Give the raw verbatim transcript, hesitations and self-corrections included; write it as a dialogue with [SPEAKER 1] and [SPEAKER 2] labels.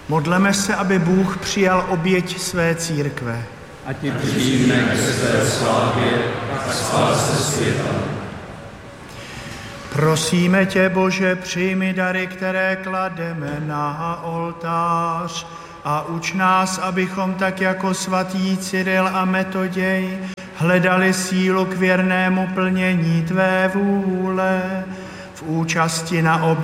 [SPEAKER 1] Modleme se, aby Bůh přijal oběť své církve.
[SPEAKER 2] Ať tě přijme ke své slávě a spáse světa.
[SPEAKER 1] Prosíme tě, Bože, přijmi dary, které klademe na oltář a uč nás, abychom tak jako svatý Cyril a Metoděj hledali sílu k věrnému plnění tvé vůle v účasti na oběti